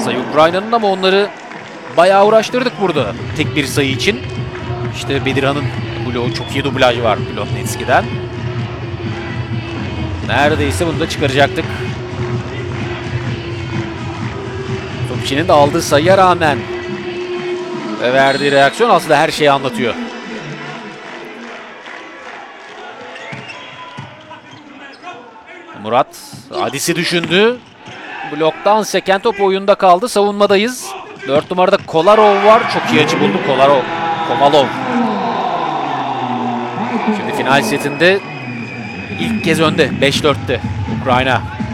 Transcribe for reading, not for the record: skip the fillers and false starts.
sayı Ukrayna'nın ama onları bayağı uğraştırdık burada tek bir sayı için. İşte Bedirhan'ın bloğu, çok iyi dublaj var Plotnetski'den. Neredeyse bunu da çıkaracaktık. Topçu'nun da aldığı sayıya rağmen ve verdiği reaksiyon aslında her şeyi anlatıyor. Murat Adis'i düşündü. Bloktan seken top oyunda kaldı. Savunmadayız. 4 numarada Kolarov var. Çok iyi açı buldu Komalov. Şimdi final setinde ilk kez önde. 5-4'te Ukrayna.